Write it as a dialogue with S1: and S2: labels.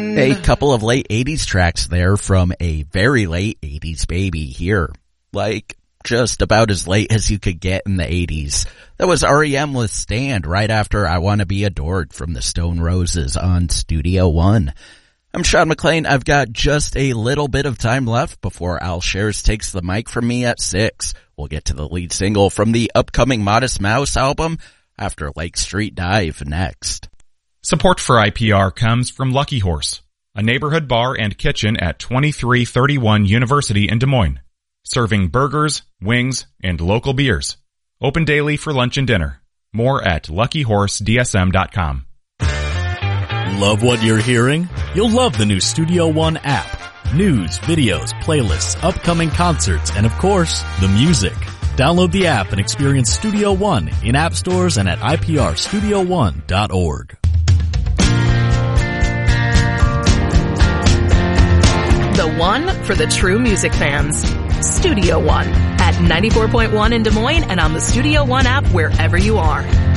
S1: One.
S2: A couple of late 80s tracks there from a very late 80s baby here. Like, just about as late as you could get in the 80s. That was R.E.M. with Stand right after I Want to Be Adored from the Stone Roses on Studio One. I'm Sean McLean. I've got just a little bit of time left before Al Shares takes the mic from me at 6. We'll get to the lead single from the upcoming Modest Mouse album after Lake Street Dive next.
S3: Support for IPR comes from Lucky Horse, a neighborhood bar and kitchen at 2331 University in Des Moines, serving burgers, wings, and local beers. Open daily for lunch and dinner. More at luckyhorsedsm.com.
S4: Love what you're hearing? You'll love the new Studio One app. News, videos, playlists, upcoming concerts, and of course, the music. Download the app and experience Studio One in app stores and at iprstudio1.org.
S5: The one for the true music fans. Studio One at 94.1 in Des Moines and on the Studio One app wherever you are.